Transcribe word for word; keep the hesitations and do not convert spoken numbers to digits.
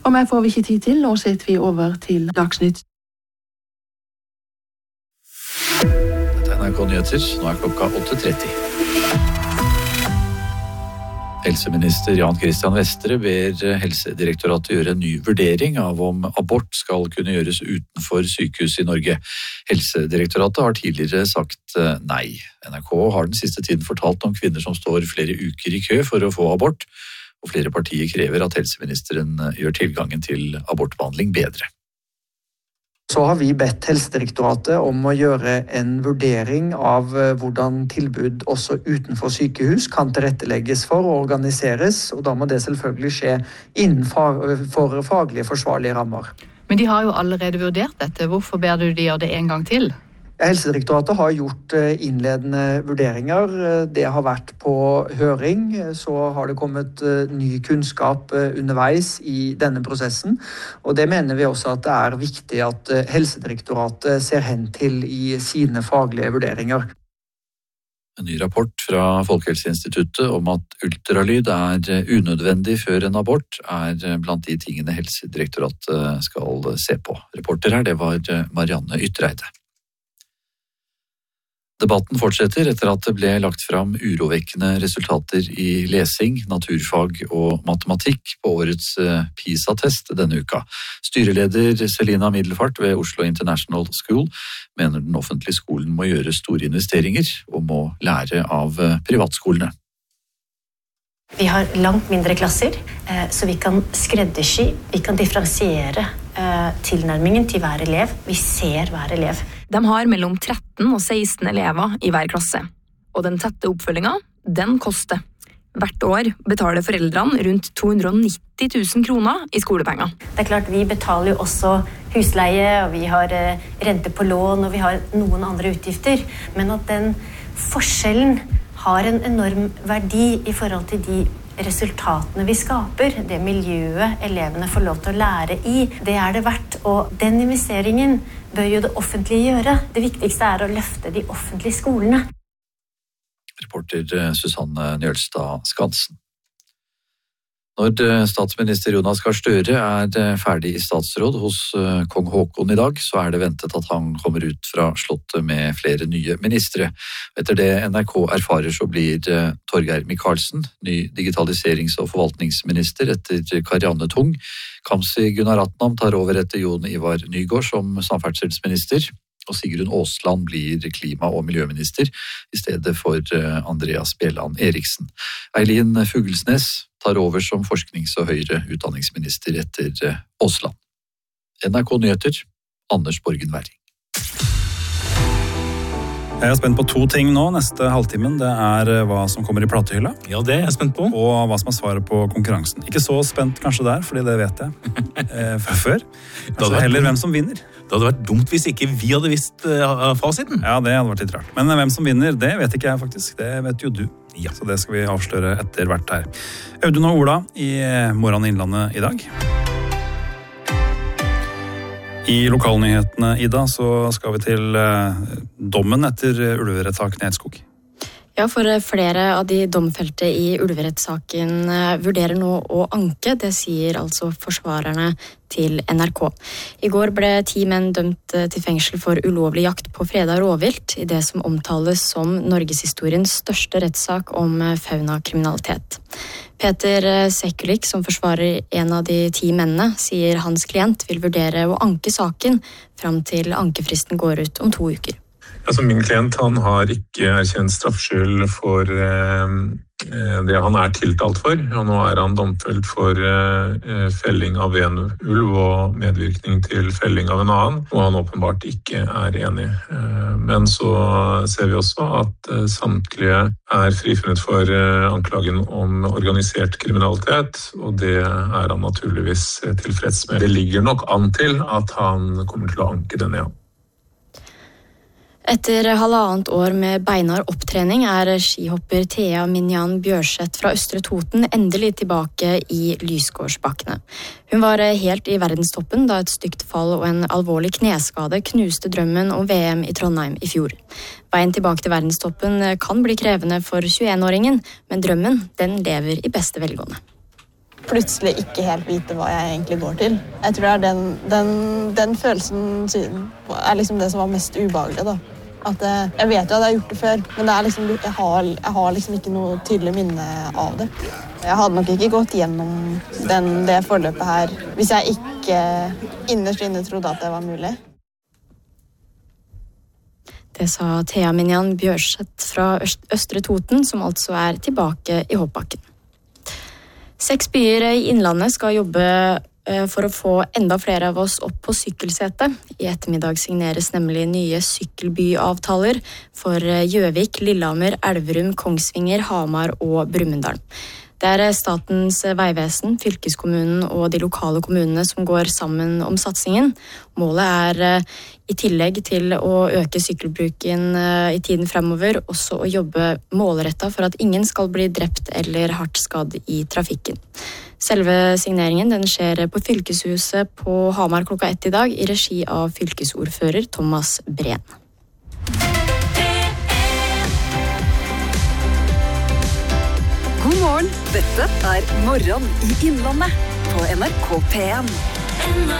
Og mer får vi ikke tid til, nå setter vi over til Dagsnytt. Dette er N R K Nyheter, nå er klokka åtte tretti. Helseminister Jan Christian Vestre ber Helsedirektoratet gjøre en ny vurdering av om abort skal kunne gjøres utenfor sykehus i Norge. Helsedirektoratet har tidligere sagt nei. N R K har den siste tiden fortalt om kvinner som står flere uker i kø for å få abort, og flere partier krever at helseministeren gjør tilgangen til abortbehandling bedre. Så har vi bedt Helsedirektoratet om å gjøre en vurdering av hvordan tilbud også utenfor sykehus kan tilrettelegges for og organiseres, og da må det selvfølgelig skje innenfor faglige forsvarlige rammer. Men de har jo allerede vurdert dette. Hvorfor ber du de gjøre det en gang til? Helsedirektoratet har gjort innledende vurderinger. Det har vært på høring, så har det kommet ny kunnskap underveis i denne prosessen. Og det mener vi også at det er viktig at Helsedirektoratet ser hen til i sine faglige vurderinger. En ny rapport fra Folkehelseinstituttet om at ultralyd er unødvendig før en abort, er blant de tingene Helsedirektoratet skal se på. Reporter her, det var Marianne Ytreide. Debatten fortsetter etter at det ble lagt fram urovekkende resultater i lesing, naturfag og matematikk på årets PISA-test denne uka. Styreleder Selina Middelfart ved Oslo International School mener den offentlige skolen må gjøre store investeringer og må lære av privatskolene. Vi har langt mindre klasser, så vi kan skreddersy, vi kan differensiere tilnærmingen til hver elev. Vi ser hver elev. De har mellom tretten og seksten elever i hver klasse, og den tette oppfølgingen, den koster. Hvert år betaler foreldrene rundt to hundre og nitti tusen kroner i skolepenger. Det er klart, vi betaler jo også husleie, og vi har rente på lån, og vi har noen andre utgifter, men at den forskjellen har en enorm verdi i forhold til de resultatene vi skaper, det miljøet elevene får lov til å lære i, det er det verdt, og den investeringen bør jo det offentlige gjøre. Det viktigste er å løfte de offentlige skolene. Reporter Susanne Njølstad Skansen. Når statsminister Jonas Gahr Støre er ferdig i statsråd hos kong Haakon i dag, så er det ventet at han kommer ut fra slottet med flere nye ministre. Etter det N R K erfarer så blir Torgeir Micaelsen ny digitaliserings- og forvaltningsminister etter Karianne Tung. Kamzy Gunaratnam tar over etter Jon Ivar Nygård som samferdselsminister, og Sigrun Aasland blir klima- og miljøminister i stedet for Andreas Bjelland Eriksen. Eileen Fuglesnes tar over som forsknings- og høyere utdanningsminister etter Aasland. N R K Nyheter, Anders Borgen Werring. Jeg er spent på to ting nå, neste halvtimen. Det er hva som kommer i platehylla. Ja, det er jeg spent på. Og hva som er svaret på konkurransen. Ikke så spent kanskje der, fordi det vet jeg eh, fra før. Altså, heller hvem som vinner. Det hadde vært dumt hvis ikke vi hadde visst uh, fasiten. Ja, det hadde vært litt rart. Men hvem som vinner, det vet ikke jeg faktisk. Det vet jo du. Ja. Så det skal vi avsløre etter hvert her. Audun og Ola i Morgen i Innlandet i dag. I lokalnyhetene, Ida, så skal vi til uh, dommen etter ulverettssaken i Eidskog. Ja, for flere av de domfelte i ulverettssaken vurderer nå å anke, det sier altså forsvarerne til N R K. I går ble ti menn dømt til fengsel for ulovlig jakt på fredet rovvilt i det som omtales som norgeshistoriens største rettssak om faunakriminalitet. Peter Sekulik, som forsvarer en av de ti mennene, sier hans klient vil vurdere å anke saken fram til ankefristen går ut om to uker. Altså, min klient han har ikke erkjent straffskyld for eh, det han er tiltalt for, og nå er han domfelt for eh, felling av en ulv og medvirkning til felling av en annen, og han åpenbart ikke er enig. Eh, men så ser vi også at eh, samtlige er frifunnet for eh, anklagen om organisert kriminalitet, og det er han naturligvis tilfreds med. Det ligger nok an til at han kommer til å anke denne, ja. Etter halvannet år med beinhard opptrening er skihopper Thea Minjan Bjørseth fra Østre Toten endelig tilbake i Lysgårdsbakkene. Hun var helt i verdenstoppen da et stygt fall og en alvorlig kneskade knuste drømmen om V M i Trondheim i fjor. Veien tilbake til verdenstoppen kan bli krevende for tjueen-åringen, men drømmen den lever i beste velgående. plutselig ikke helt vite hva jeg egentlig går til. Jeg tror det er den, den, den følelsen er liksom det som var mest ubehagelig da. At jeg, jeg vet jo at jeg har gjort det før, men det er liksom, jeg, har, jeg har liksom ikke noe tydelig minne av det. Jeg hadde nok ikke gått gjennom den, det forløpet her hvis jeg ikke innerst inne trodde at det var mulig. Det sa Thea Minjan Bjørseth fra Østre Toten, som altså er tilbake i hoppbakken. Seks byer i Innlandet skal jobbe for å få enda flere av oss opp på sykkelsetet. I ettermiddag signeres nemlig nye sykkelbyavtaler for Gjøvik, Lillehammer, Elverum, Kongsvinger, Hamar og Brumunddal. Det er Statens vegvesen, fylkeskommunen og de lokale kommunene som går sammen om satsingen. Målet er i tillegg til å øke sykkelbruken i tiden fremover, også å jobbe målrettet for at ingen skal bli drept eller hardt skadd i trafikken. Selve signeringen den skjer på Fylkeshuset på Hamar klokka ett i dag i regi av fylkesordfører Thomas Breen. God morgen, dette er Morgen i Innlandet på N R K P en.